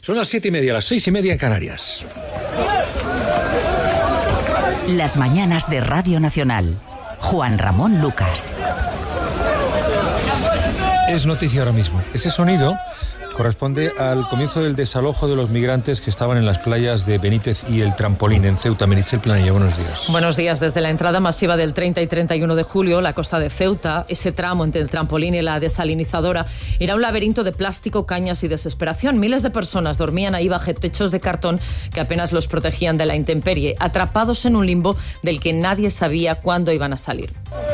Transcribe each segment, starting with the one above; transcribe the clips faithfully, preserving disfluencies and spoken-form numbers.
Son las siete y media, las seis y media en Canarias. Las mañanas de Radio Nacional. Juan Ramón Lucas. Es noticia ahora mismo. Ese sonido corresponde al comienzo del desalojo de los migrantes que estaban en las playas de Benítez y El Trampolín, en Ceuta. Meritxell Planella, buenos días. Buenos días. Desde la entrada masiva del treinta y treinta y uno de julio, la costa de Ceuta, ese tramo entre El Trampolín y la desalinizadora, era un laberinto de plástico, cañas y desesperación. Miles de personas dormían ahí bajo techos de cartón que apenas los protegían de la intemperie, atrapados en un limbo del que nadie sabía cuándo iban a salir.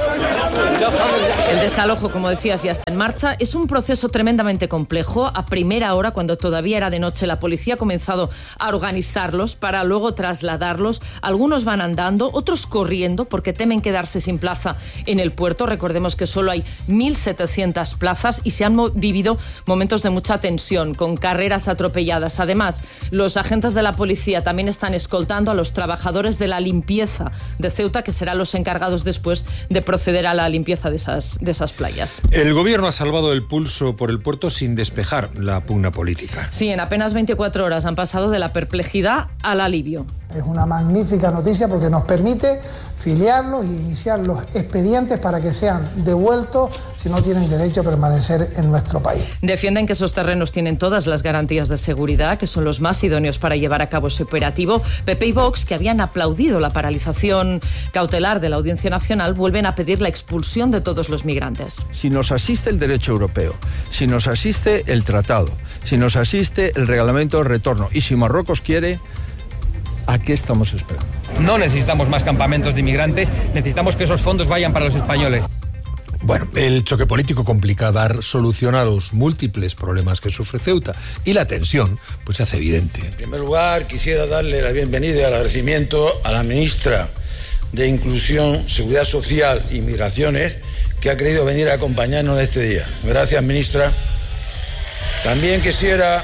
El desalojo, como decías, ya está en marcha. Es un proceso tremendamente complejo. A primera hora, cuando todavía era de noche, la policía ha comenzado a organizarlos para luego trasladarlos. Algunos van andando, otros corriendo porque temen quedarse sin plaza en el puerto. Recordemos que solo hay mil setecientas plazas y se han mo- vivido momentos de mucha tensión, con carreras atropelladas. Además, los agentes de la policía también están escoltando a los trabajadores de la limpieza de Ceuta, que serán los encargados después de proceder a la limpieza de esas, de esas playas. El gobierno ha salvado el pulso por el puerto sin despejar la pugna política. Sí, en apenas veinticuatro horas han pasado de la perplejidad al alivio. Es una magnífica noticia porque nos permite filiarlos y iniciar los expedientes para que sean devueltos si no tienen derecho a permanecer en nuestro país. Defienden que esos terrenos tienen todas las garantías de seguridad, que son los más idóneos para llevar a cabo ese operativo. P P y Vox, que habían aplaudido la paralización cautelar de la Audiencia Nacional, vuelven a pedir la expulsión de todos los migrantes. Si nos asiste el derecho europeo, si nos asiste el tratado, si nos asiste el reglamento de retorno y si Marruecos quiere, ¿a qué estamos esperando? No necesitamos más campamentos de inmigrantes, necesitamos que esos fondos vayan para los españoles. Bueno, el choque político complica dar solución a los múltiples problemas que sufre Ceuta y la tensión pues se hace evidente. En primer lugar, quisiera darle la bienvenida y el agradecimiento a la ministra de Inclusión, Seguridad Social y Migraciones, que ha querido venir a acompañarnos este día. Gracias, ministra. También quisiera...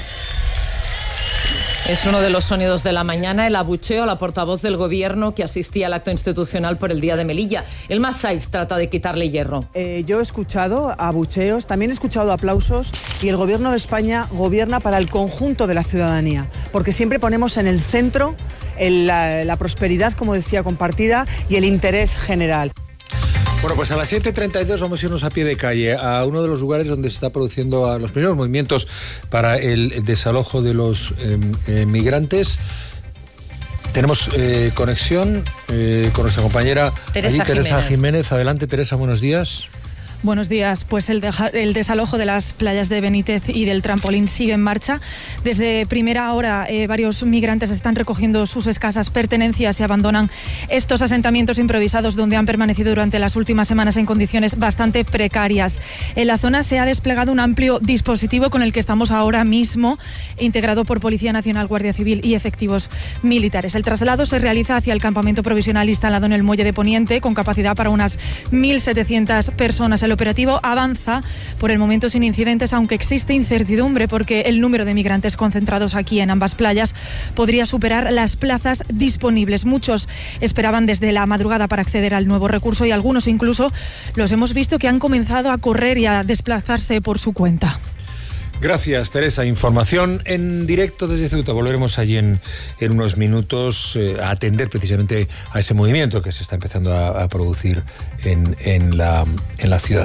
Es uno de los sonidos de la mañana, el abucheo a la portavoz del gobierno que asistía al acto institucional por el Día de Melilla. Elma Saiz trata de quitarle hierro. Eh, yo he escuchado abucheos, también he escuchado aplausos y el gobierno de España gobierna para el conjunto de la ciudadanía, porque siempre ponemos en el centro el, la, la prosperidad, como decía, compartida y el interés general. Bueno, pues a las siete y treinta y dos vamos a irnos a pie de calle a uno de los lugares donde se está produciendo los primeros movimientos para el desalojo de los eh, eh, migrantes. Tenemos eh, conexión eh, con nuestra compañera Teresa, allí, Teresa Jiménez. Jiménez. Adelante, Teresa, buenos días. Buenos días. Pues el, deja, el desalojo de las playas de Benítez y del Trampolín sigue en marcha. Desde primera hora eh, varios migrantes están recogiendo sus escasas pertenencias y abandonan estos asentamientos improvisados donde han permanecido durante las últimas semanas en condiciones bastante precarias. En la zona se ha desplegado un amplio dispositivo con el que estamos ahora mismo, integrado por Policía Nacional, Guardia Civil y efectivos militares. El traslado se realiza hacia el campamento provisional instalado en el Muelle de Poniente, con capacidad para unas mil setecientas personas. El operativo avanza por el momento sin incidentes, aunque existe incertidumbre porque el número de migrantes concentrados aquí en ambas playas podría superar las plazas disponibles. Muchos esperaban desde la madrugada para acceder al nuevo recurso y algunos incluso los hemos visto que han comenzado a correr y a desplazarse por su cuenta. Gracias, Teresa. Información en directo desde Ceuta. Volveremos allí en, en unos minutos eh, a atender precisamente a ese movimiento que se está empezando a, a producir en, en, la, en la ciudad.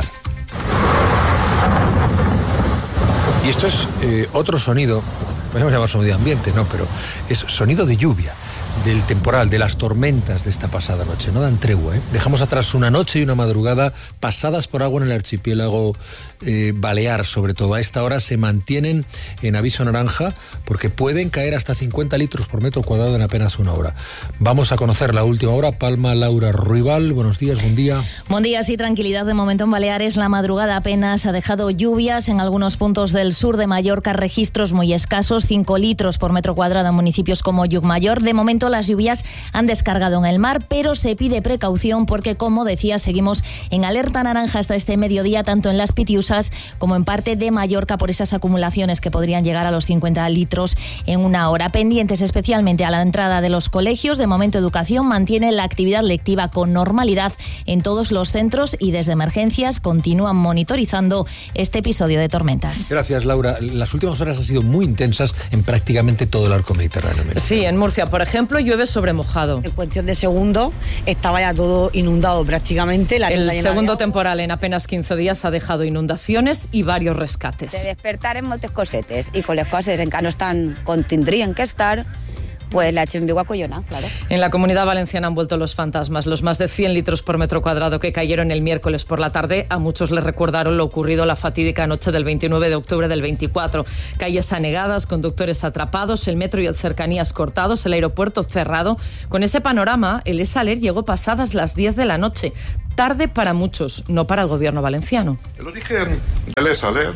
Y esto es eh, otro sonido, podemos llamar sonido de ambiente, no, pero es sonido de lluvia, del temporal, de las tormentas de esta pasada noche. No dan tregua, ¿eh? Dejamos atrás una noche y una madrugada pasadas por agua en el archipiélago eh, balear, sobre todo. A esta hora se mantienen en aviso naranja porque pueden caer hasta cincuenta litros por metro cuadrado en apenas una hora. Vamos a conocer la última hora. Palma Laura Ruibal, buenos días, buen día. Buen día, sí, tranquilidad de momento en Baleares. La madrugada apenas ha dejado lluvias en algunos puntos del sur de Mallorca, registros muy escasos, cinco litros por metro cuadrado en municipios como Llucmayor. De momento momento las lluvias han descargado en el mar, pero se pide precaución porque, como decía, seguimos en alerta naranja hasta este mediodía, tanto en las Pitiusas como en parte de Mallorca, por esas acumulaciones que podrían llegar a los cincuenta litros en una hora. Pendientes especialmente a la entrada de los colegios. De momento, Educación mantiene la actividad lectiva con normalidad en todos los centros y desde emergencias continúan monitorizando este episodio de tormentas. Gracias, Laura. Las últimas horas han sido muy intensas en prácticamente todo el arco mediterráneo. Sí, en Murcia, por ejemplo, llueve sobre mojado. En cuestión de segundos estaba ya todo inundado prácticamente. La el segundo de... temporal en apenas quince días ha dejado inundaciones y varios rescates. De despertar en moltes cosetes y con las cosas en que no están, con tendrían que estar, pues la H M B Collona, claro. En la Comunidad Valenciana han vuelto los fantasmas. Los más de cien litros por metro cuadrado que cayeron el miércoles por la tarde, a muchos les recordaron lo ocurrido la fatídica noche del veintinueve de octubre del veinticuatro. Calles anegadas, conductores atrapados, el metro y el cercanías cortados, el aeropuerto cerrado. Con ese panorama, el Esaler llegó pasadas las diez de la noche. Tarde para muchos, no para el gobierno valenciano. El origen del Esaler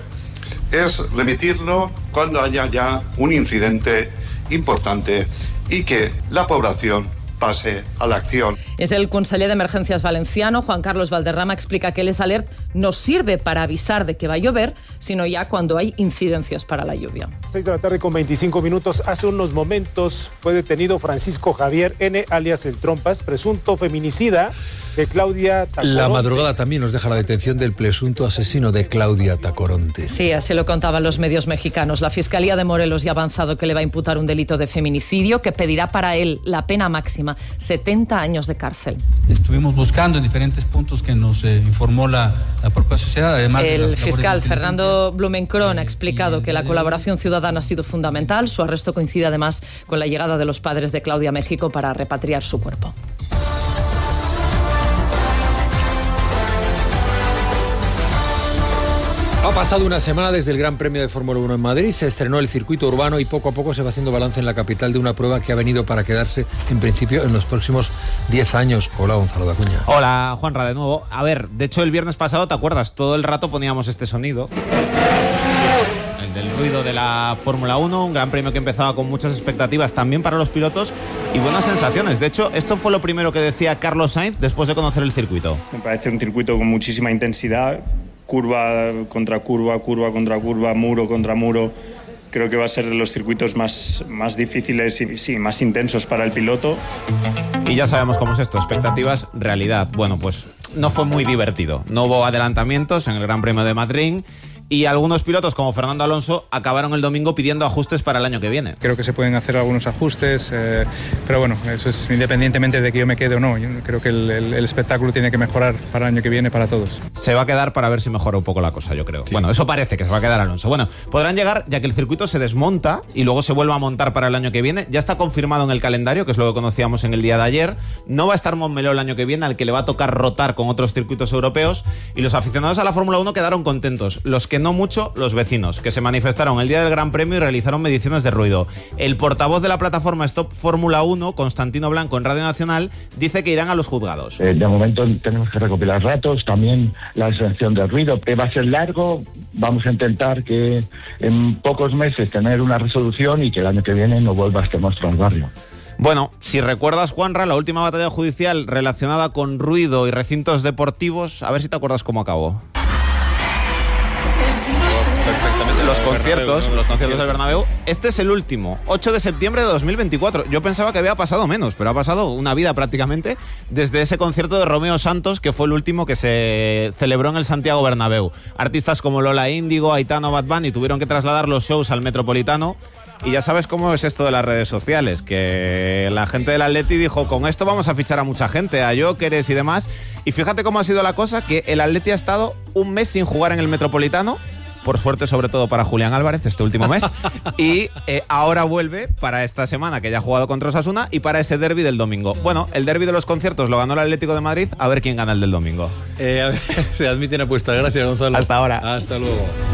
es remitirlo cuando haya ya un incidente importante y que la población pase a la acción. Es el conseller de Emergencias valenciano, Juan Carlos Valderrama, explica que el Esalert no sirve para avisar de que va a llover, sino ya cuando hay incidencias para la lluvia. seis de la tarde con veinticinco minutos. Hace unos momentos fue detenido Francisco Javier N., alias El Trompas, presunto feminicida de Claudia Tacoronte. La madrugada también nos deja la detención del presunto asesino de Claudia Tacoronte. Sí, así lo contaban los medios mexicanos. La Fiscalía de Morelos ya ha avanzado que le va a imputar un delito de feminicidio que pedirá para él la pena máxima, setenta años de cárcel. Estuvimos buscando en diferentes puntos que nos eh, informó la, la propia sociedad. Además, el fiscal Fernando Blumenkron ha explicado que la colaboración ciudadana ha sido fundamental. Su arresto coincide además con la llegada de los padres de Claudia a México para repatriar su cuerpo. Ha pasado una semana desde el Gran Premio de Fórmula uno en Madrid, se estrenó el circuito urbano y poco a poco se va haciendo balance en la capital de una prueba que ha venido para quedarse, en principio, en los próximos diez años. Hola, Gonzalo de Acuña. Hola, Juanra, de nuevo. A ver, de hecho, el viernes pasado, ¿te acuerdas? Todo el rato poníamos este sonido. El del ruido de la Fórmula uno, un Gran Premio que empezaba con muchas expectativas también para los pilotos y buenas sensaciones. De hecho, esto fue lo primero que decía Carlos Sainz después de conocer el circuito. Me parece un circuito con muchísima intensidad. Curva contra curva, curva contra curva, muro contra muro. Creo que va a ser de los circuitos más, más difíciles y sí, más intensos para el piloto. Y ya sabemos cómo es esto, expectativas, realidad. Bueno, pues no fue muy divertido. No hubo adelantamientos en el Gran Premio de Madrid. Y algunos pilotos, como Fernando Alonso, acabaron el domingo pidiendo ajustes para el año que viene. Creo que se pueden hacer algunos ajustes, eh, pero bueno, eso es independientemente de que yo me quede o no. Yo creo que el, el, el espectáculo tiene que mejorar para el año que viene para todos. Se va a quedar para ver si mejora un poco la cosa, yo creo. Sí. Bueno, eso parece que se va a quedar Alonso. Bueno, podrán llegar, ya que el circuito se desmonta y luego se vuelve a montar para el año que viene. Ya está confirmado en el calendario, que es lo que conocíamos en el día de ayer. No va a estar Montmeló el año que viene, al que le va a tocar rotar con otros circuitos europeos. Y los aficionados a la Fórmula uno quedaron contentos. Los que no mucho, los vecinos, que se manifestaron el día del Gran Premio y realizaron mediciones de ruido. El portavoz de la plataforma Stop Fórmula uno, Constantino Blanco, en Radio Nacional, dice que irán a los juzgados. Eh, de momento tenemos que recopilar datos, también la exención del ruido. Eh, va a ser largo, vamos a intentar que en pocos meses tener una resolución y que el año que viene no vuelva este monstruo al barrio. Bueno, si recuerdas, Juanra, la última batalla judicial relacionada con ruido y recintos deportivos, a ver si te acuerdas cómo acabó. Perfectamente. Los conciertos, los conciertos del Bernabéu. Este es el último, ocho de septiembre de dos mil veinticuatro. Yo pensaba que había pasado menos, pero ha pasado una vida prácticamente desde ese concierto de Romeo Santos, que fue el último que se celebró en el Santiago Bernabéu. Artistas como Lola Índigo, Aitana, Bad Bunny tuvieron que trasladar los shows al Metropolitano. Y ya sabes cómo es esto de las redes sociales, que la gente del Atleti dijo, con esto vamos a fichar a mucha gente, a Jóqueres y demás. Y fíjate cómo ha sido la cosa, que el Atleti ha estado un mes sin jugar en el Metropolitano, por suerte sobre todo para Julián Álvarez este último mes, y eh, ahora vuelve para esta semana que ya ha jugado contra Osasuna y para ese derbi del domingo. Bueno, el derbi de los conciertos lo ganó el Atlético de Madrid, a ver quién gana el del domingo. Eh, a ver, se admiten apuestas. Gracias, Gonzalo. Hasta ahora. Hasta luego.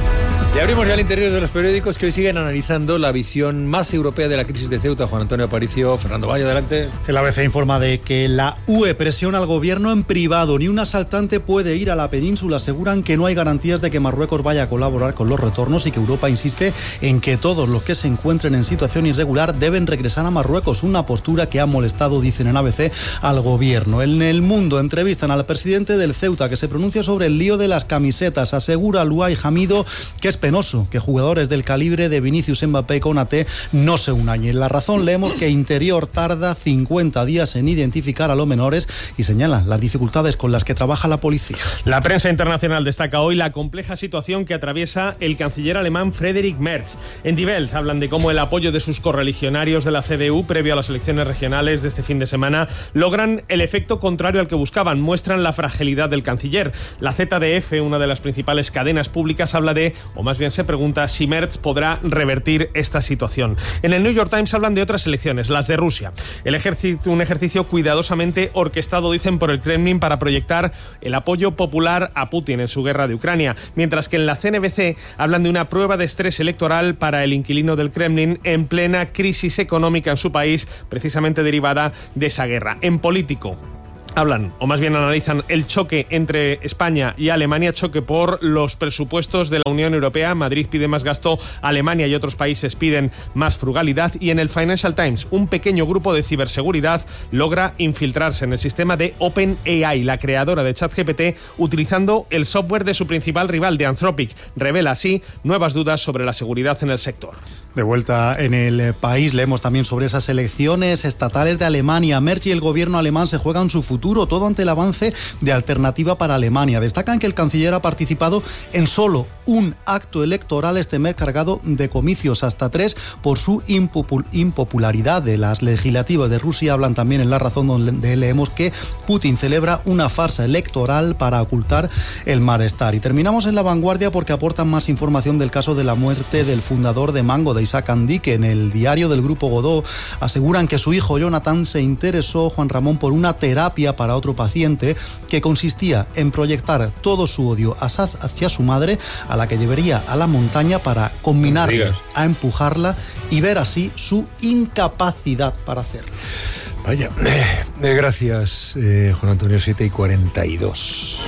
Y abrimos ya el interior de los periódicos que hoy siguen analizando la visión más europea de la crisis de Ceuta. Juan Antonio Aparicio, Fernando Valle, adelante. El A B C informa de que la U E presiona al gobierno en privado. Ni un asaltante puede ir a la península. Aseguran que no hay garantías de que Marruecos vaya a colaborar con los retornos y que Europa insiste en que todos los que se encuentren en situación irregular deben regresar a Marruecos. Una postura que ha molestado, dicen en A B C, al gobierno. En El Mundo entrevistan al presidente del Ceuta, que se pronuncia sobre el lío de las camisetas. Asegura Luay Hamido que es penoso que jugadores del calibre de Vinicius, Mbappé y Konaté no se unan. Y en La Razón leemos que Interior tarda cincuenta días en identificar a los menores y señala las dificultades con las que trabaja la policía. La prensa internacional destaca hoy la compleja situación que atraviesa el canciller alemán Friedrich Merz. En Die Welt hablan de cómo el apoyo de sus correligionarios de la C D U previo a las elecciones regionales de este fin de semana logran el efecto contrario al que buscaban. Muestran la fragilidad del canciller. La Z D F, una de las principales cadenas públicas, habla de, o más bien se pregunta, si Merz podrá revertir esta situación. En el New York Times hablan de otras elecciones, las de Rusia. El ejército, un ejercicio cuidadosamente orquestado, dicen, por el Kremlin para proyectar el apoyo popular a Putin en su guerra de Ucrania. Mientras que en la C N B C hablan de una prueba de estrés electoral para el inquilino del Kremlin en plena crisis económica en su país, precisamente derivada de esa guerra. En Político hablan, o más bien analizan, el choque entre España y Alemania, choque por los presupuestos de la Unión Europea. Madrid pide más gasto, Alemania y otros países piden más frugalidad. Y en el Financial Times, un pequeño grupo de ciberseguridad logra infiltrarse en el sistema de OpenAI, la creadora de ChatGPT, utilizando el software de su principal rival, de Anthropic. Revela así nuevas dudas sobre la seguridad en el sector. De vuelta en El País, leemos también sobre esas elecciones estatales de Alemania. Merz y el gobierno alemán se juegan su futuro, todo ante el avance de Alternativa para Alemania. Destacan que el canciller ha participado en solo un acto electoral este mes, cargado de comicios, hasta tres, por su impopul- impopularidad. De las legislativas de Rusia hablan también en La Razón, donde leemos que Putin celebra una farsa electoral para ocultar el malestar. Y terminamos en La Vanguardia porque aportan más información del caso de la muerte del fundador de Mango, de Isaac Andique. En el diario del Grupo Godó aseguran que su hijo Jonathan se interesó, Juan Ramón, por una terapia para otro paciente que consistía en proyectar todo su odio hacia su madre, a la que llevaría a la montaña para combinarla, a empujarla y ver así su incapacidad para hacerlo. Vaya, eh, gracias, eh, Juan Antonio. Siete y cuarenta y dos.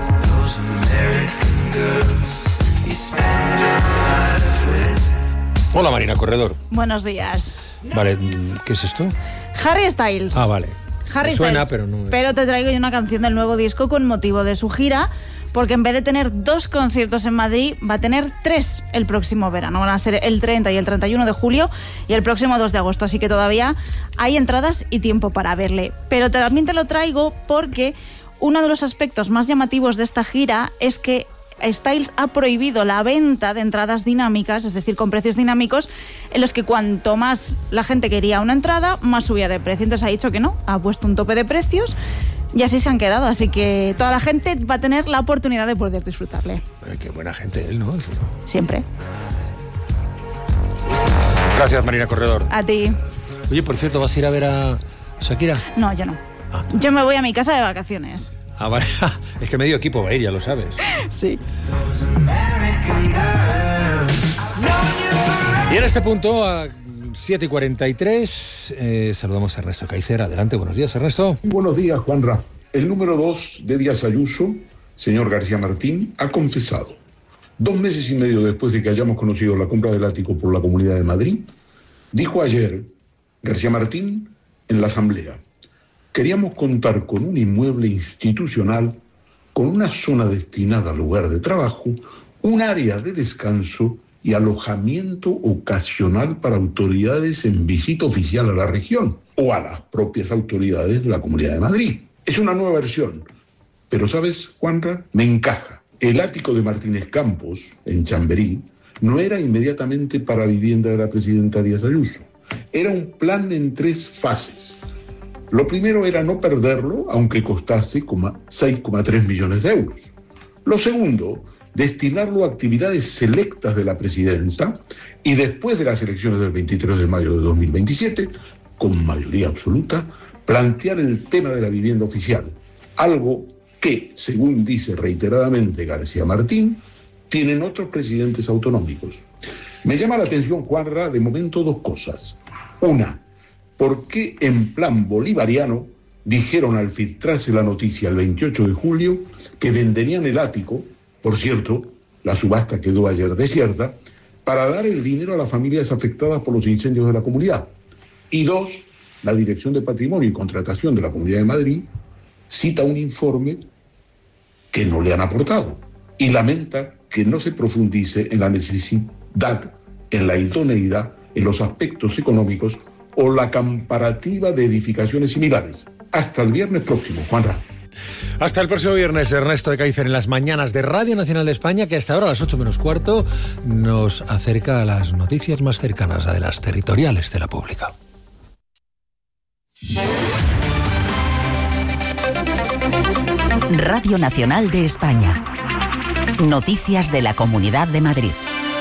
Hola, Marina Corredor. Buenos días. Vale, ¿qué es esto? Harry Styles. Ah, vale. Harry Suena, Styles. pero no. Pero te traigo yo una canción del nuevo disco con motivo de su gira, porque en vez de tener dos conciertos en Madrid, va a tener tres el próximo verano. Van a ser el treinta y el treinta y uno de julio y el próximo dos de agosto. Así que todavía hay entradas y tiempo para verle. Pero también te lo traigo porque uno de los aspectos más llamativos de esta gira es que Styles ha prohibido la venta de entradas dinámicas, es decir, con precios dinámicos, en los que cuanto más la gente quería una entrada, más subía de precio. Entonces ha dicho que no, ha puesto un tope de precios y así se han quedado. Así que toda la gente va a tener la oportunidad de poder disfrutarle. Ay, qué buena gente él, ¿no? Siempre. Gracias, Marina Corredor. A ti. Oye, por cierto, ¿vas a ir a ver a Shakira? No, yo no. Ah, yo me voy a mi casa de vacaciones. Ah, vale. Es que medio equipo va a ir, ya lo sabes. Sí. Y en este punto, a siete y cuarenta y tres, eh, saludamos a Ernesto Caicer. Adelante, buenos días, Ernesto. Buenos días, Juanra. El número dos de Díaz Ayuso, señor García Martín, ha confesado, dos meses y medio después de que hayamos conocido la compra del ático por la Comunidad de Madrid, dijo ayer García Martín en la Asamblea: queríamos contar con un inmueble institucional, con una zona destinada al lugar de trabajo, un área de descanso y alojamiento ocasional para autoridades en visita oficial a la región o a las propias autoridades de la Comunidad de Madrid. Es una nueva versión, pero ¿sabes, Juanra? Me encaja. El ático de Martínez Campos, en Chamberí, no era inmediatamente para vivienda de la presidenta Díaz Ayuso. Era un plan en tres fases. Lo primero era no perderlo, aunque costase seis coma tres millones de euros. Lo segundo, destinarlo a actividades selectas de la presidencia y después de las elecciones del veintitrés de mayo de dos mil veintisiete, con mayoría absoluta, plantear el tema de la vivienda oficial, algo que, según dice reiteradamente García Martín, tienen otros presidentes autonómicos. Me llama la atención, Juanra, de momento dos cosas. Una, ¿por qué en plan bolivariano dijeron al filtrarse la noticia el veintiocho de julio que venderían el ático? Por cierto, la subasta quedó ayer desierta, para dar el dinero a las familias afectadas por los incendios de la comunidad. Y dos, la Dirección de Patrimonio y Contratación de la Comunidad de Madrid cita un informe que no le han aportado y lamenta que no se profundice en la necesidad, en la idoneidad, en los aspectos económicos o la comparativa de edificaciones similares. Hasta el viernes próximo, Juanra. Hasta el próximo viernes, Ernesto de Kaiser en las mañanas de Radio Nacional de España, que hasta ahora a las ocho menos cuarto nos acerca a las noticias más cercanas, a de las territoriales de la pública. Radio Nacional de España. Noticias de la Comunidad de Madrid.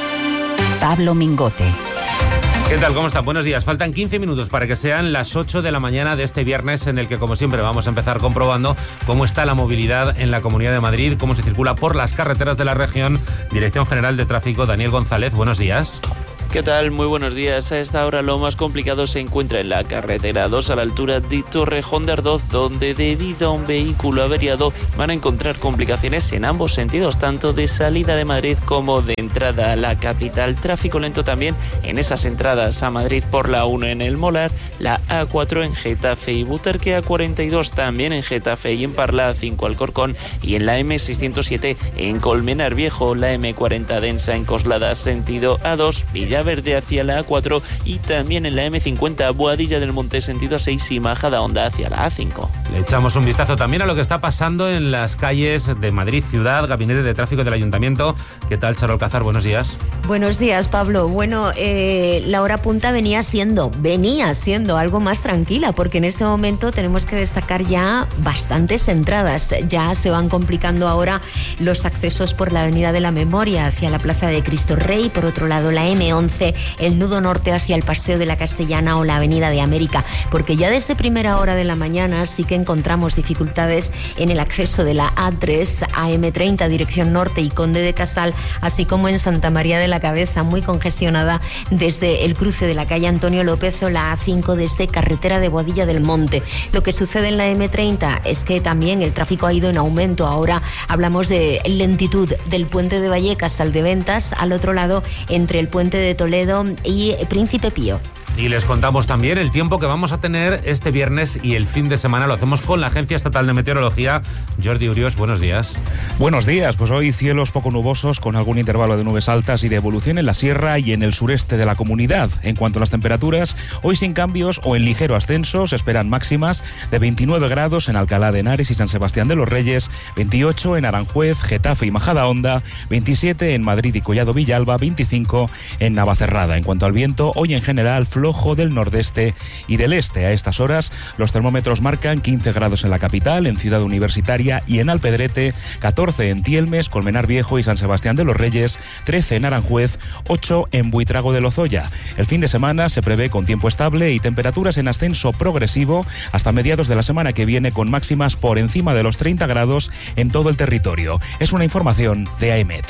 Pablo Mingote. ¿Qué tal? ¿Cómo están? Buenos días. Faltan quince minutos para que sean las ocho de la mañana de este viernes, en el que, como siempre, vamos a empezar comprobando cómo está la movilidad en la Comunidad de Madrid, cómo se circula por las carreteras de la región. Dirección General de Tráfico, Daniel González, buenos días. ¿Qué tal? Muy buenos días. A esta hora lo más complicado se encuentra en la carretera dos a la altura de Torrejón de Ardoz, donde debido a un vehículo averiado van a encontrar complicaciones en ambos sentidos, tanto de salida de Madrid como de entrada a la capital. Tráfico lento también en esas entradas a Madrid por la uno en el Molar, la A cuatro en Getafe y Butarque, A cuarenta y dos también en Getafe y en Parla, A cinco Alcorcón y en la eme seiscientos siete en Colmenar Viejo, la eme cuarenta densa en Coslada sentido A dos, Villa Verde hacia la A cuatro y también en la eme cincuenta Boadilla del Monte sentido A seis y Majadahonda hacia la A cinco. Le echamos un vistazo también a lo que está pasando en las calles de Madrid Ciudad, Gabinete de Tráfico del Ayuntamiento. ¿Qué tal, Charo Alcázar? Buenos días. Buenos días, Pablo. Bueno, eh, la hora punta venía siendo, venía siendo algo más tranquila, porque en este momento tenemos que destacar ya bastantes entradas. Ya se van complicando ahora los accesos por la Avenida de la Memoria hacia la Plaza de Cristo Rey, por otro lado la eme once, el nudo norte hacia el Paseo de la Castellana o la Avenida de América, porque ya desde primera hora de la mañana sí que encontramos dificultades en el acceso de la A tres a eme treinta dirección norte y Conde de Casal, así como en Santa María de la Cabeza, muy congestionada desde el cruce de la calle Antonio López o la A cinco desde carretera de Boadilla del Monte. Lo que sucede en la eme treinta es que también el tráfico ha ido en aumento. Ahora hablamos de lentitud del puente de Vallecas al de Ventas, al otro lado entre el puente de Toledo y Príncipe Pío. Y les contamos también el tiempo que vamos a tener este viernes y el fin de semana. Lo hacemos con la Agencia Estatal de Meteorología. Jordi Urios, buenos días. Buenos días. Pues hoy cielos poco nubosos con algún intervalo de nubes altas y de evolución en la sierra y en el sureste de la comunidad. En cuanto a las temperaturas, hoy sin cambios o en ligero ascenso. Se esperan máximas de veintinueve grados en Alcalá de Henares y San Sebastián de los Reyes, veintiocho en Aranjuez, Getafe y Majadahonda, veintisiete en Madrid y Collado Villalba, veinticinco en Navacerrada. En cuanto al viento, hoy en general flojo del nordeste y del este. A estas horas los termómetros marcan quince grados en la capital, en Ciudad Universitaria y en Alpedrete, catorce en Tielmes, Colmenar Viejo y San Sebastián de los Reyes, trece en Aranjuez, ocho en Buitrago de Lozoya. El fin de semana se prevé con tiempo estable y temperaturas en ascenso progresivo hasta mediados de la semana que viene, con máximas por encima de los treinta grados en todo el territorio. Es una información de AEMET.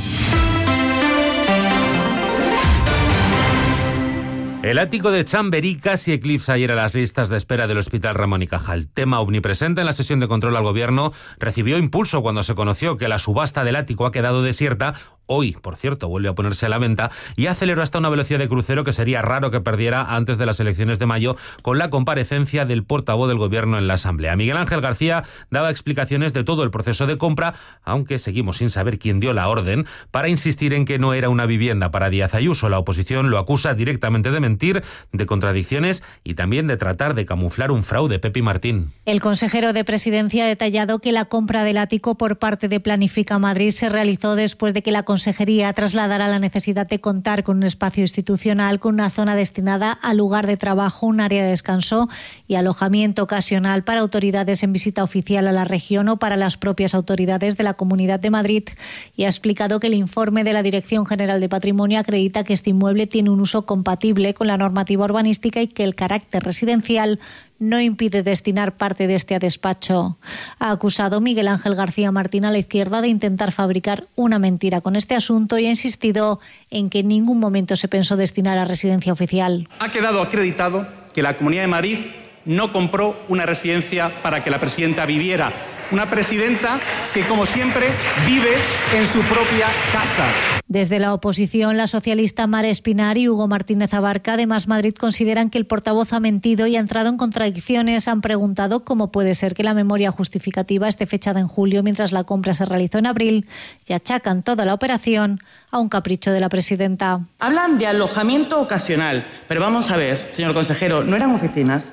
El ático de Chamberí casi eclipsa ayer a las listas de espera del Hospital Ramón y Cajal. Tema omnipresente en la sesión de control al gobierno, recibió impulso cuando se conoció que la subasta del ático ha quedado desierta. Hoy, por cierto, vuelve a ponerse a la venta y aceleró hasta una velocidad de crucero que sería raro que perdiera antes de las elecciones de mayo, con la comparecencia del portavoz del gobierno en la Asamblea. Miguel Ángel García daba explicaciones de todo el proceso de compra, aunque seguimos sin saber quién dio la orden, para insistir en que no era una vivienda para Díaz Ayuso. La oposición lo acusa directamente de mentir, de contradicciones y también de tratar de camuflar un fraude. Pepi Martín. El consejero de Presidencia ha detallado que la compra del ático por parte de Planifica Madrid se realizó después de que la Consejería trasladara la necesidad de contar con un espacio institucional, con una zona destinada al lugar de trabajo, un área de descanso y alojamiento ocasional para autoridades en visita oficial a la región o para las propias autoridades de la Comunidad de Madrid, y ha explicado que el informe de la Dirección General de Patrimonio acredita que este inmueble tiene un uso compatible con la normativa urbanística y que el carácter residencial no impide destinar parte de este a despacho. Ha acusado Miguel Ángel García Martín a la izquierda de intentar fabricar una mentira con este asunto y ha insistido en que en ningún momento se pensó destinar a residencia oficial. Ha quedado acreditado que la Comunidad de Madrid no compró una residencia para que la presidenta viviera. Una presidenta que, como siempre, vive en su propia casa. Desde la oposición, la socialista Mara Espinar y Hugo Martínez Abarca de Más Madrid consideran que el portavoz ha mentido y ha entrado en contradicciones. Han preguntado cómo puede ser que la memoria justificativa esté fechada en julio mientras la compra se realizó en abril y achacan toda la operación a un capricho de la presidenta. Hablan de alojamiento ocasional, pero vamos a ver, señor consejero, ¿no eran oficinas?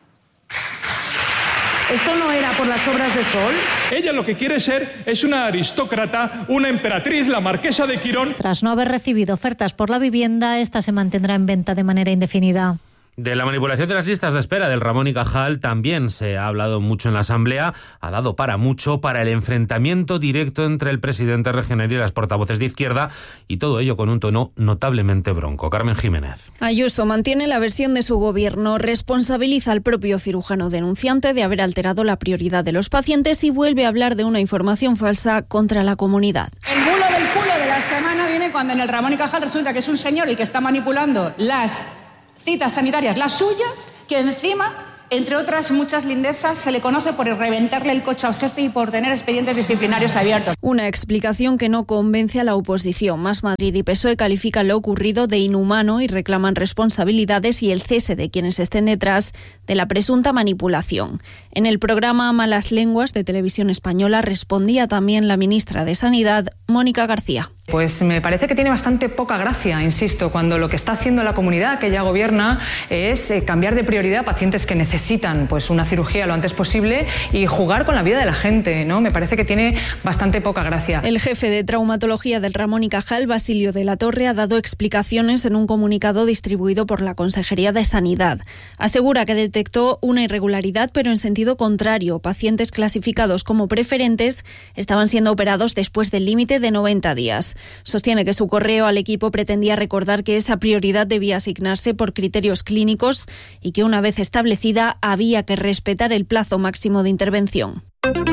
¿Esto no era por las obras de Sol? Ella lo que quiere ser es una aristócrata, una emperatriz, la marquesa de Quirón. Tras no haber recibido ofertas por la vivienda, esta se mantendrá en venta de manera indefinida. De la manipulación de las listas de espera del Ramón y Cajal también se ha hablado mucho en la Asamblea, ha dado para mucho para el enfrentamiento directo entre el presidente regional y las portavoces de izquierda, y todo ello con un tono notablemente bronco. Carmen Jiménez. Ayuso mantiene la versión de su gobierno, responsabiliza al propio cirujano denunciante de haber alterado la prioridad de los pacientes y vuelve a hablar de una información falsa contra la comunidad. El bulo del culo de la semana viene cuando en el Ramón y Cajal resulta que es un señor el que está manipulando las citas sanitarias, las suyas, que encima, entre otras muchas lindezas, se le conoce por reventarle el coche al jefe y por tener expedientes disciplinarios abiertos. Una explicación que no convence a la oposición. Más Madrid y P S O E califican lo ocurrido de inhumano y reclaman responsabilidades y el cese de quienes estén detrás de la presunta manipulación. En el programa Malas Lenguas de Televisión Española respondía también la ministra de Sanidad, Mónica García. Pues me parece que tiene bastante poca gracia, insisto, cuando lo que está haciendo la comunidad que ella gobierna es eh, cambiar de prioridad a pacientes que necesitan pues una cirugía lo antes posible y jugar con la vida de la gente, ¿no? Me parece que tiene bastante poca gracia. El jefe de traumatología del Ramón y Cajal, Basilio de la Torre, ha dado explicaciones en un comunicado distribuido por la Consejería de Sanidad. Asegura que detectó una irregularidad, pero en sentido contrario. Pacientes clasificados como preferentes estaban siendo operados después del límite de noventa días. Sostiene que su correo al equipo pretendía recordar que esa prioridad debía asignarse por criterios clínicos y que una vez establecida había que respetar el plazo máximo de intervención.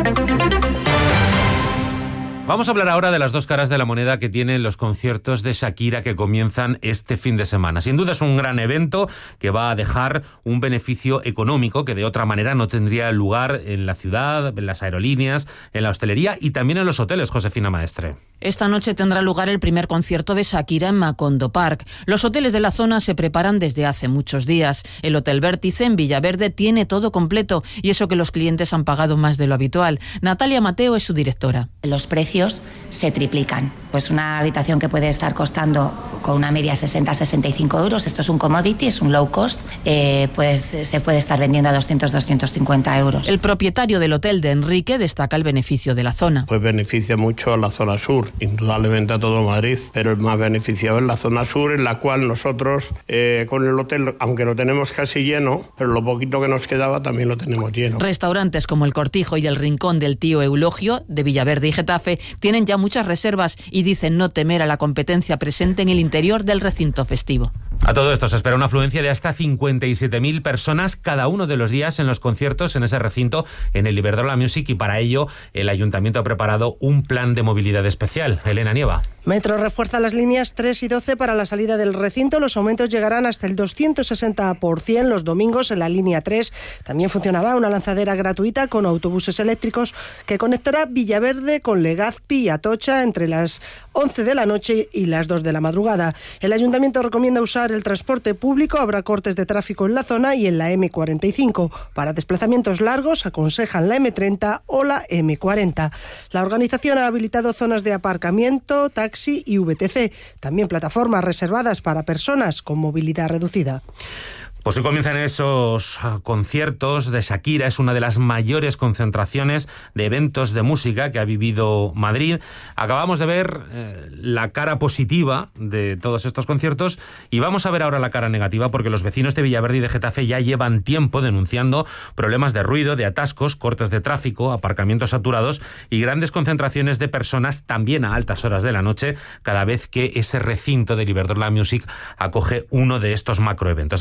Vamos a hablar ahora de las dos caras de la moneda que tienen los conciertos de Shakira que comienzan este fin de semana. Sin duda es un gran evento que va a dejar un beneficio económico que de otra manera no tendría lugar en la ciudad, en las aerolíneas, en la hostelería y también en los hoteles, Josefina Maestre. Esta noche tendrá lugar el primer concierto de Shakira en Macondo Park. Los hoteles de la zona se preparan desde hace muchos días. El Hotel Vértice en Villaverde tiene todo completo y eso que los clientes han pagado más de lo habitual. Natalia Mateo es su directora. Los precios se triplican. Pues una habitación que puede estar costando con una media sesenta a sesenta y cinco euros, esto es un commodity, es un low cost, eh, pues se puede estar vendiendo a doscientos a doscientos cincuenta euros. El propietario del hotel de Enrique destaca el beneficio de la zona. Pues beneficia mucho a la zona sur, indudablemente a todo Madrid, pero el más beneficiado es la zona sur, en la cual nosotros eh, con el hotel, aunque lo tenemos casi lleno, pero lo poquito que nos quedaba también lo tenemos lleno. Restaurantes como El Cortijo y El Rincón del Tío Eulogio, de Villaverde y Getafe, tienen ya muchas reservas y dicen no temer a la competencia presente en el interior del recinto festivo. A todo esto se espera una afluencia de hasta cincuenta y siete mil personas cada uno de los días en los conciertos en ese recinto en el Iberdrola Music, y para ello el Ayuntamiento ha preparado un plan de movilidad especial. Elena Nieva. Metro refuerza las líneas tres y doce para la salida del recinto. Los aumentos llegarán hasta el doscientos sesenta por ciento los domingos en la línea tres. También funcionará una lanzadera gratuita con autobuses eléctricos que conectará Villaverde con Legazpi y Atocha entre las once de la noche y las dos de la madrugada. El Ayuntamiento recomienda usar el transporte público. Habrá cortes de tráfico en la zona y en la eme cuarenta y cinco. Para desplazamientos largos aconsejan la eme treinta o la eme cuarenta. La organización ha habilitado zonas de aparcamiento, taxi y ve te ce. También plataformas reservadas para personas con movilidad reducida. Pues hoy comienzan esos conciertos de Shakira. Es una de las mayores concentraciones de eventos de música que ha vivido Madrid. Acabamos de ver eh, la cara positiva de todos estos conciertos y vamos a ver ahora la cara negativa, porque los vecinos de Villaverde y de Getafe ya llevan tiempo denunciando problemas de ruido, de atascos, cortes de tráfico, aparcamientos saturados y grandes concentraciones de personas también a altas horas de la noche cada vez que ese recinto del Iberdrola Music acoge uno de estos macroeventos. Hablamos con la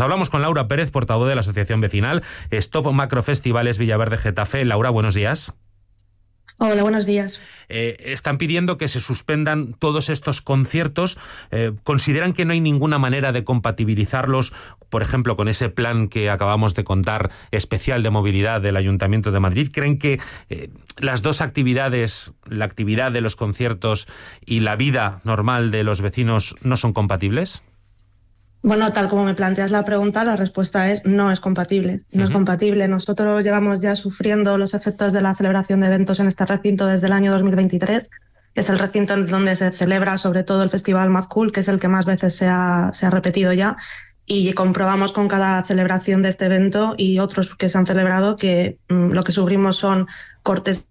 Laura Pérez, portavoz de la asociación vecinal Stop Macrofestivales Villaverde Getafe. Laura, buenos días. Hola, buenos días. Eh, están pidiendo que se suspendan todos estos conciertos. Eh, ¿Consideran que no hay ninguna manera de compatibilizarlos, por ejemplo, con ese plan que acabamos de contar especial de movilidad del Ayuntamiento de Madrid? ¿Creen que eh, las dos actividades, la actividad de los conciertos y la vida normal de los vecinos, no son compatibles? Bueno, tal como me planteas la pregunta, la respuesta es no es compatible. No uh-huh. es compatible. Nosotros llevamos ya sufriendo los efectos de la celebración de eventos en este recinto desde el año dos mil veintitrés, que es el recinto en donde se celebra sobre todo el Festival Mad Cool, que es el que más veces se ha, se ha repetido ya. Y comprobamos con cada celebración de este evento y otros que se han celebrado que mmm, lo que sufrimos son cortes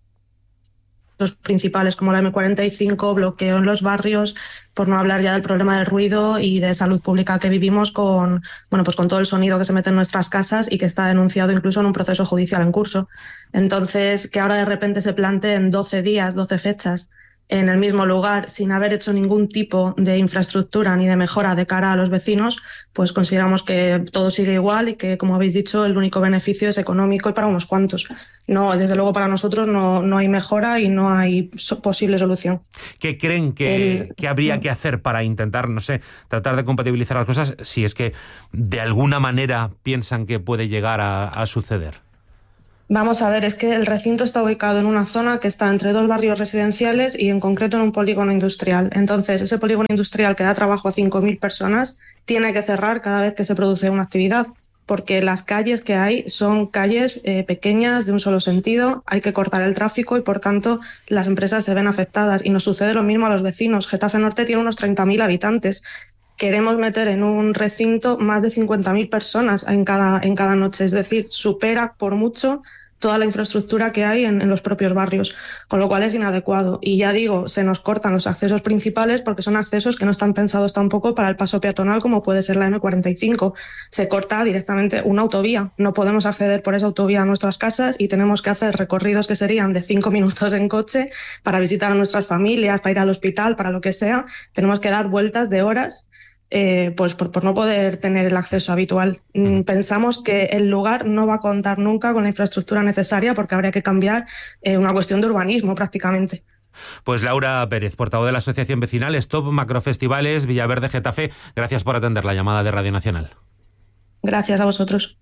principales como la eme cuarenta y cinco, bloqueo en los barrios, por no hablar ya del problema del ruido y de salud pública que vivimos con, bueno, pues con todo el sonido que se mete en nuestras casas y que está denunciado incluso en un proceso judicial en curso. Entonces, que ahora de repente se planteen doce días, doce fechas en el mismo lugar sin haber hecho ningún tipo de infraestructura ni de mejora de cara a los vecinos, pues consideramos que todo sigue igual y que, como habéis dicho, el único beneficio es económico y para unos cuantos. No, desde luego para nosotros no, no hay mejora y no hay so- posible solución. ¿Qué creen que, el, que habría que hacer para intentar, no sé, tratar de compatibilizar las cosas, si es que de alguna manera piensan que puede llegar a, a suceder? Vamos a ver, es que el recinto está ubicado en una zona que está entre dos barrios residenciales y en concreto en un polígono industrial. Entonces, ese polígono industrial que da trabajo a cinco mil personas tiene que cerrar cada vez que se produce una actividad, porque las calles que hay son calles eh, pequeñas de un solo sentido, hay que cortar el tráfico y por tanto las empresas se ven afectadas y nos sucede lo mismo a los vecinos. Getafe Norte tiene unos treinta mil habitantes. Queremos meter en un recinto más de cincuenta mil personas en cada, en cada noche, es decir, supera por mucho toda la infraestructura que hay en, en los propios barrios, con lo cual es inadecuado. Y ya digo, se nos cortan los accesos principales porque son accesos que no están pensados tampoco para el paso peatonal como puede ser la eme cuarenta y cinco. Se corta directamente una autovía, no podemos acceder por esa autovía a nuestras casas y tenemos que hacer recorridos que serían de cinco minutos en coche para visitar a nuestras familias, para ir al hospital, para lo que sea. Tenemos que dar vueltas de horas Eh, pues por, por no poder tener el acceso habitual. Mm, pensamos que el lugar no va a contar nunca con la infraestructura necesaria porque habría que cambiar eh, una cuestión de urbanismo prácticamente. Pues Laura Pérez, portavoz de la asociación vecinal Stop Macrofestivales Villaverde Getafe, gracias por atender la llamada de Radio Nacional. Gracias a vosotros.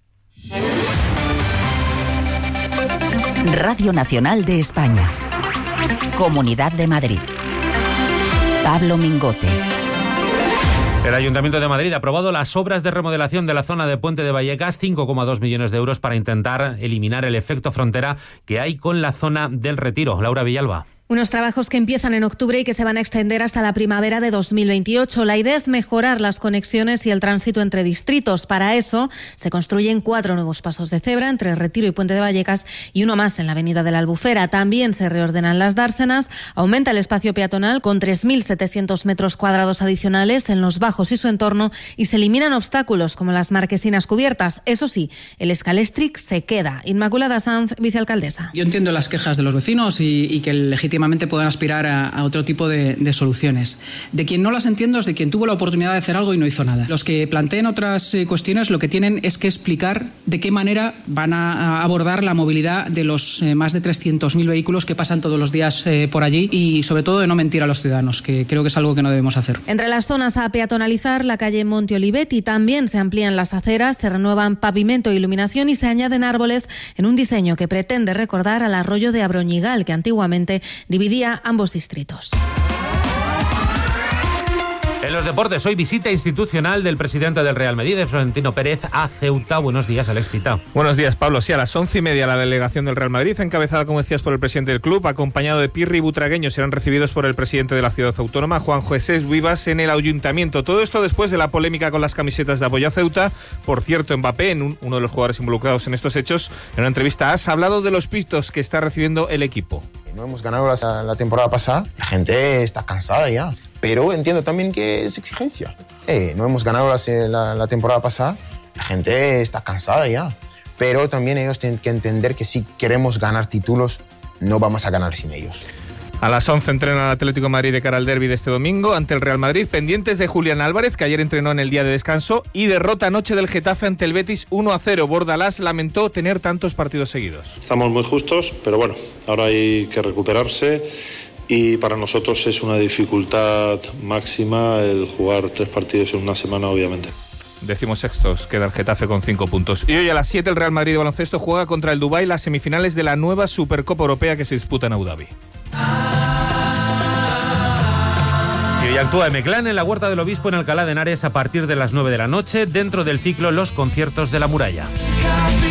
Radio Nacional de España. Comunidad de Madrid. Pablo Mingote. El Ayuntamiento de Madrid ha aprobado las obras de remodelación de la zona de Puente de Vallecas, cinco coma dos millones de euros para intentar eliminar el efecto frontera que hay con la zona del Retiro. Laura Villalba. Unos trabajos que empiezan en octubre y que se van a extender hasta la primavera de dos mil veintiocho. La idea es mejorar las conexiones y el tránsito entre distritos. Para eso se construyen cuatro nuevos pasos de cebra entre Retiro y Puente de Vallecas y uno más en la avenida de la Albufera. También se reordenan las dársenas, aumenta el espacio peatonal con tres mil setecientos metros cuadrados adicionales en los bajos y su entorno y se eliminan obstáculos como las marquesinas cubiertas. Eso sí, el escalestric se queda. Inmaculada Sanz, vicealcaldesa. Yo entiendo las quejas de los vecinos y, y que legítimamente puedan aspirar a, a otro tipo de, de soluciones. De quien no las entiendo es de quien tuvo la oportunidad de hacer algo y no hizo nada. Los que planteen otras eh, cuestiones lo que tienen es que explicar de qué manera van a, a abordar la movilidad de los eh, más de trescientos mil vehículos que pasan todos los días eh, por allí y sobre todo de no mentir a los ciudadanos, que creo que es algo que no debemos hacer. Entre las zonas a peatonalizar, la calle Monte Olivetti también se amplían las aceras, se renuevan pavimento e iluminación y se añaden árboles en un diseño que pretende recordar al arroyo de Abroñigal, que antiguamente dividía ambos distritos. En los deportes, hoy visita institucional del presidente del Real Madrid, Florentino Pérez, a Ceuta. Buenos días, Alex Pita. Buenos días, Pablo. Sí, a las once y media la delegación del Real Madrid, encabezada, como decías, por el presidente del club, acompañado de Pirri y Butragueño, serán recibidos por el presidente de la ciudad autónoma, Juan José Vivas, en el ayuntamiento. Todo esto después de la polémica con las camisetas de apoyo a Ceuta. Por cierto, Mbappé, en un, uno de los jugadores involucrados en estos hechos, en una entrevista a AS, ha hablado de los pistos que está recibiendo el equipo. No hemos ganado la, la temporada pasada, la gente está cansada ya. Pero entiendo también que es exigencia. Eh, no hemos ganado la, la, la temporada pasada, la gente está cansada ya. Pero también ellos tienen que entender que si queremos ganar títulos, no vamos a ganar sin ellos. A las once entrena el Atlético de Madrid de cara al derbi de este domingo ante el Real Madrid, pendientes de Julián Álvarez, que ayer entrenó en el día de descanso, y derrota anoche del Getafe ante el Betis uno a cero. Bordalás lamentó tener tantos partidos seguidos. Estamos muy justos, pero bueno, ahora hay que recuperarse y para nosotros es una dificultad máxima el jugar tres partidos en una semana, obviamente. Decimos sextos, queda el Getafe con cinco puntos. Y hoy a las siete el Real Madrid de baloncesto juega contra el Dubái las semifinales de la nueva Supercopa Europea que se disputa en Abu Dhabi. Y hoy actúa M-Clan en la Huerta del Obispo en Alcalá de Henares a partir de las nueve de la noche dentro del ciclo Los Conciertos de la Muralla.